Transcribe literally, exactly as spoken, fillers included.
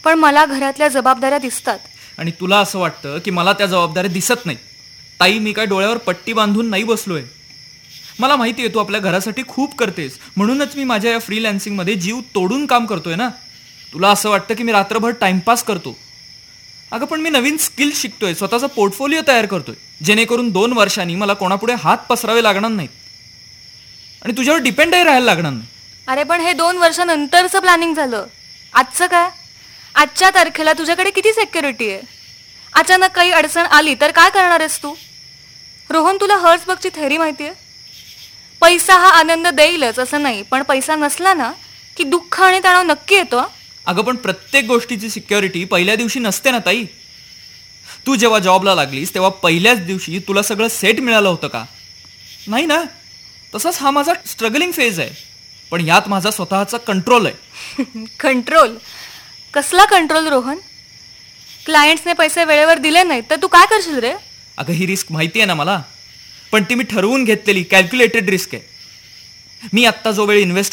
पण मला घरातल्या जबाबदाऱ्या दिसतात. आणि तुला असं वाटतं की मला त्या जबाबदाऱ्या दिसत नाही. ताई, मी काय डोळ्यावर पट्टी बांधून नाही बसलोय. मला माहिती आहे तू आपल्या घरासाठी खूप करतेस, म्हणूनच मी माझ्या या फ्रीलॅन्सिंगमध्ये जीव तोडून काम करतोय ना. तुला असं वाटतं की मी रात्रभर टाइमपास करतो. अगं पण मी नवीन स्किल शिकतोय, स्वतःचा पोर्टफोलिओ तयार करतोय, जेणेकरून दोन वर्षांनी मला कोणापुढे हात पसरावे लागणार नाहीत आणि तुझ्यावर डिपेंडही राहायला लागणार नाही. अरे पण हे दोन वर्षानंतरचं प्लॅनिंग झालं. आजचं काय? आजच्या तारखेला तुझ्याकडे किती सिक्युरिटी आहे? अचानक काही अडचण आली तर काय करणार आहेस तू? रोहन, तुला हर्ट्सबर्गची थेअरी माहितीये? पैसा हा आनंद देईलच असं नाही, पण पैसा नसला ना की दुःख आणि तणाव नक्की येतो. अगं पण प्रत्येक गोष्टीची सिक्युरिटी पहिल्या दिवशी नसते ना ताई. तू जेव्हा जॉबला लागलीस तेव्हा पहिल्याच दिवशी तुला सगळं सेट मिळालं होतं का? नाही ना. तसाच हा माझा स्ट्रगलिंग फेज आहे, पण यात माझा स्वतःचा कंट्रोल आहे. कंट्रोल? कसला कंट्रोल रोहन? क्लायंट्सने पैसे वेळेवर दिले नाहीत तर तू काय करशील रे? अगं ही रिस्क माहिती आहे ना मला, पण ती मी ठरवून घेतलेली कॅल्क्युलेटेड रिस्क आहे. मी आत्ता जो वेळ इन्व्हेस्ट